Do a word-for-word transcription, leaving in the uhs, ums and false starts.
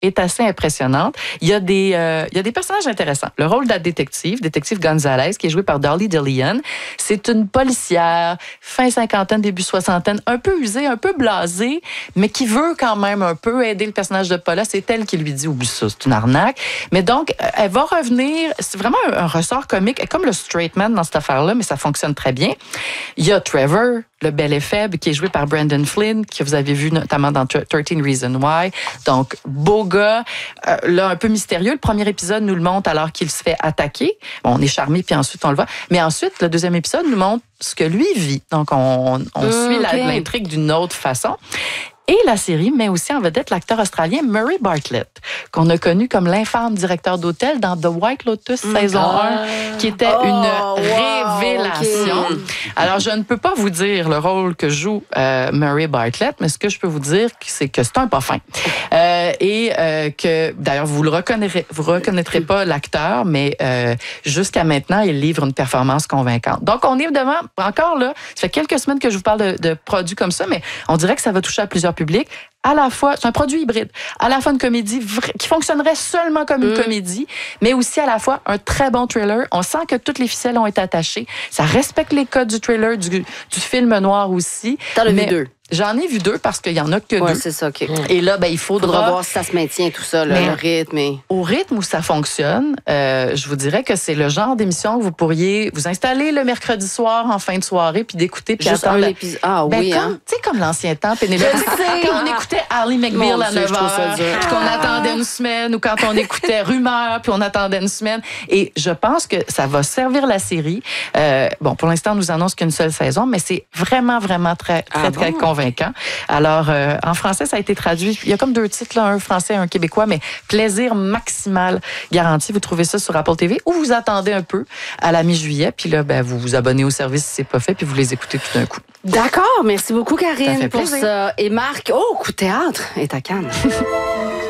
est assez impressionnante. Il y a des, euh, il y a des personnages intéressants. Le rôle de la détective, détective Gonzalez, qui est jouée par Dolly Dillion, c'est une policière, fin cinquantaine, début soixantaine, un peu usée, un peu blasée, mais qui veut quand même un peu aider le personnage de Paula. C'est elle qui lui dit « Oublie ça, c'est une arnaque ». Mais donc, elle va revenir, c'est vraiment un, un ressort comique, comme le straight man dans cette affaire-là, mais ça fonctionne très bien. Il y a Trevor, le bel et faible, qui est joué par Brandon Flynn, que vous avez vu notamment dans thirteen Reasons Why. Donc, beau gars, euh, là, un peu mystérieux. Le premier épisode nous le montre alors qu'il se fait attaquer. Bon, on est charmé, puis ensuite, on le voit. Mais ensuite, le deuxième épisode nous montre ce que lui vit. Donc, on, on mmh, suit okay. la, l'intrigue d'une autre façon. Et la série met aussi en vedette l'acteur australien Murray Bartlett, qu'on a connu comme l'infâme directeur d'hôtel dans The White Lotus mmh. saison ah. un, qui était oh, une wow, révélation. Okay. Alors, je ne peux pas vous dire le rôle que joue euh, Murray Bartlett, mais ce que je peux vous dire, c'est que c'est un pas fin. Euh, et euh, que, d'ailleurs, vous le reconnaîtrez, vous reconnaîtrez pas l'acteur, mais euh, jusqu'à maintenant, il livre une performance convaincante. Donc, on est devant, encore là, ça fait quelques semaines que je vous parle de, de produits comme ça, mais on dirait que ça va toucher à plusieurs public. À la fois, c'est un produit hybride, à la fois une comédie vra- qui fonctionnerait seulement comme une mmh. comédie, mais aussi à la fois un très bon thriller. On sent que toutes les ficelles ont été attachées. Ça respecte les codes du thriller, du, du film noir aussi. T'en as vu deux. J'en ai vu deux parce qu'il y en a que ouais, deux. c'est ça, OK. Et là, ben, il faudra... faudra voir si ça se maintient, tout ça, là, le rythme. Et... Au rythme où ça fonctionne, euh, je vous dirais que c'est le genre d'émission que vous pourriez vous installer le mercredi soir en fin de soirée puis d'écouter. Puis juste un la... épisode. Ah ben, oui, comme, hein. Tu sais, comme l'ancien temps, Pénélope. Quand on écoutait Ally McBeal à neuf heures, puis qu'on attendait une semaine, ou quand on écoutait Rumeur, puis on attendait une semaine. Et je pense que ça va servir la série. Euh, bon, pour l'instant, on nous annonce qu'une seule saison, mais c'est vraiment, vraiment très, très, ah très bon? convaincant. Alors, euh, en français, ça a été traduit. Il y a comme deux titres, là, un français et un québécois, mais plaisir maximal garanti. Vous trouvez ça sur Apple T V ou vous attendez un peu à la mi-juillet, puis là, ben, vous vous abonnez au service si c'est pas fait, puis vous les écoutez tout d'un coup. D'accord. Merci beaucoup, Karine, ça fait pour plaisir. ça. Et Marc, oh, coup de théâtre est à Cannes.